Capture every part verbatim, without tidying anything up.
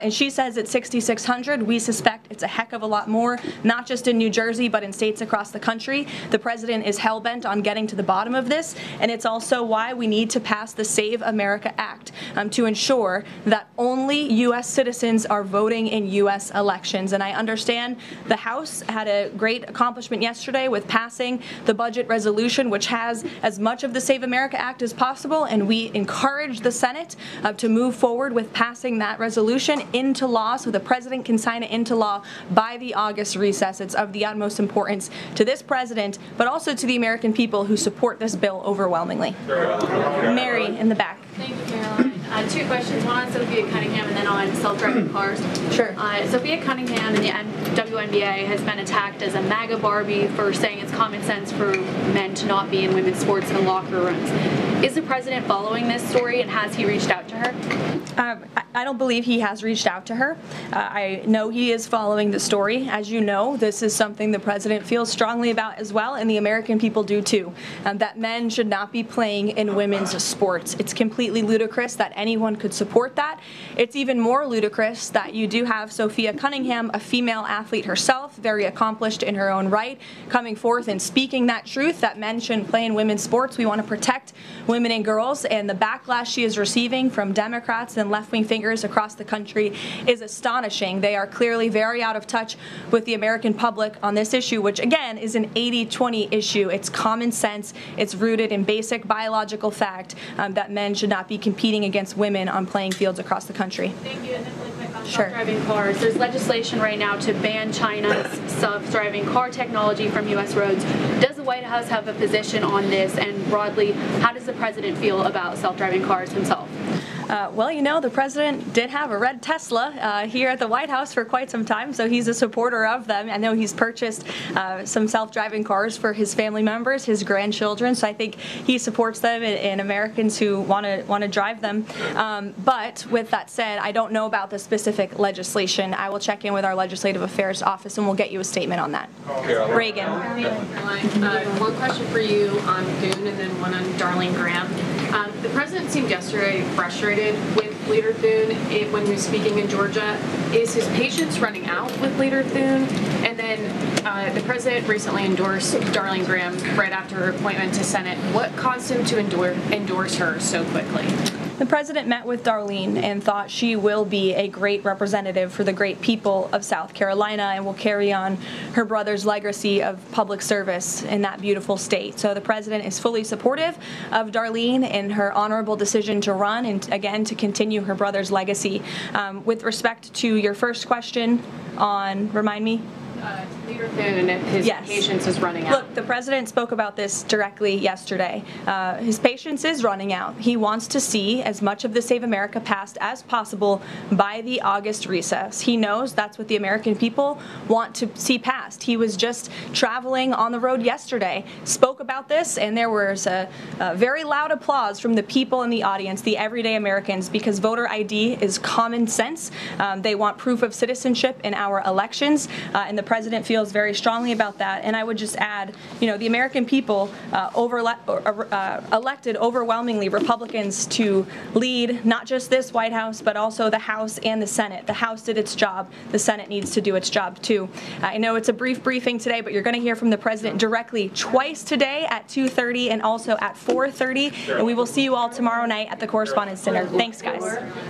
And she says it's sixty-six hundred. We suspect it's a heck of a lot more, not just in New Jersey, but in states across the country. The president is hell-bent on getting to the bottom of this, and it's also why we need to pass the Save America Act um, to ensure that only U S citizens are voting in U S elections. And I understand the House had a great accomplishment yesterday with passing the budget resolution, which has as much of the Save America Act as possible, and we encourage the Senate uh, to move forward with passing that resolution into law so the president can sign it into law by the August recess. It's of the utmost importance to this president, but also to the American people who support this bill overwhelmingly. Mary in the back. Thank you, Caroline. Uh, two questions, one on Sophia Cunningham and then on self-driving cars. Sure. Uh, Sophia Cunningham in the W N B A has been attacked as a MAGA Barbie for saying it's common sense for men to not be in women's sports in locker rooms. Is the president following this story, and has he reached out to her? Um, I don't believe he has reached out to her. Uh, I know he is following the story. As you know, this is something the president feels strongly about as well, and the American people do too, um, that men should not be playing in women's sports. It's completely ludicrous that anyone could support that. It's even more ludicrous that you do have Sophia Cunningham, a female athlete herself, very accomplished in her own right, coming forth and speaking that truth, that men shouldn't play in women's sports. We want to protect women and girls, and the backlash she is receiving from Democrats and left-wing figures across the country is astonishing. They are clearly very out of touch with the American public on this issue, which again is an eighty twenty issue. It's common sense. It's rooted in basic biological fact um, that men should not be competing against women on playing fields across the country. Thank you. And then really quick on Sure. self-driving cars. There's legislation right now to ban China's self-driving car technology from U S roads. Does the White House have a position on this? And broadly, how does the president feel about self-driving cars himself? Uh, well, you know, the president did have a red Tesla uh, here at the White House for quite some time, so he's a supporter of them. I know he's purchased uh, some self-driving cars for his family members, his grandchildren, so I think he supports them and, and Americans who want to want to drive them. Um, but with that said, I don't know about the specific legislation. I will check in with our Legislative Affairs Office and we'll get you a statement on that. Caroline. Reagan. Caroline, uh, one question for you on Thune and then one on Darlene Graham. Um, the president seemed yesterday frustrated with Leader Thune it, when he was speaking in Georgia. Is his patience running out with Leader Thune? And then uh, the president recently endorsed Darlene Graham right after her appointment to Senate. What caused him to endorse, endorse her so quickly? The president met with Darlene and thought she will be a great representative for the great people of South Carolina and will carry on her brother's legacy of public service in that beautiful state. So the president is fully supportive of Darlene and her honorable decision to run and, again, to continue her brother's legacy. Um, with respect to your first question on, remind me? Uh, Leader Thune and his yes. patience is running out. Look, the president spoke about this directly yesterday. Uh, his patience is running out. He wants to see as much of the Save America passed as possible by the August recess. He knows that's what the American people want to see passed. He was just traveling on the road yesterday, spoke about this, and there was a, a very loud applause from the people in the audience, the everyday Americans, because voter I D is common sense. Um, they want proof of citizenship in our elections, uh, and the president feels very strongly about that. And I would just add, you know, the American people uh, over, uh, elected overwhelmingly Republicans to lead not just this White House, but also the House and the Senate. The House did its job. The Senate needs to do its job, too. I know it's a brief briefing today, but you're going to hear from the president directly twice today at two thirty and also at four thirty. And we will see you all tomorrow night at the Correspondents' Dinner. Thanks, guys.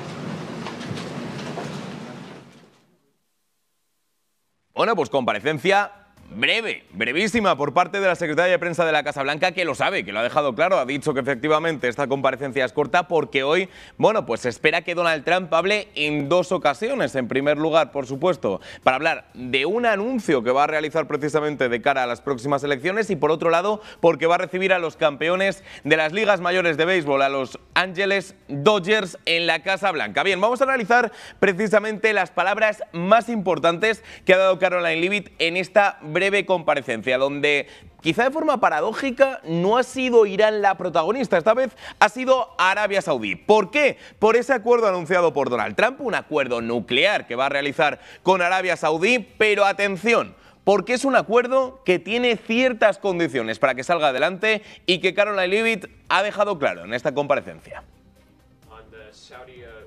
Bueno, pues comparecencia breve, brevísima por parte de la secretaria de prensa de la Casa Blanca, que lo sabe, que lo ha dejado claro, ha dicho que efectivamente esta comparecencia es corta porque hoy, bueno, pues se espera que Donald Trump hable en dos ocasiones. En primer lugar, por supuesto, para hablar de un anuncio que va a realizar precisamente de cara a las próximas elecciones y por otro lado, porque va a recibir a los campeones de las ligas mayores de béisbol, a los Angeles Dodgers en la Casa Blanca. Bien, vamos a analizar precisamente las palabras más importantes que ha dado Caroline Leavitt en esta breve breve comparecencia, donde quizá de forma paradójica no ha sido Irán la protagonista, esta vez ha sido Arabia Saudí. ¿Por qué? Por ese acuerdo anunciado por Donald Trump, un acuerdo nuclear que va a realizar con Arabia Saudí, pero atención, porque es un acuerdo que tiene ciertas condiciones para que salga adelante y que Caroline Leavitt ha dejado claro en esta comparecencia. On the Saudi, uh...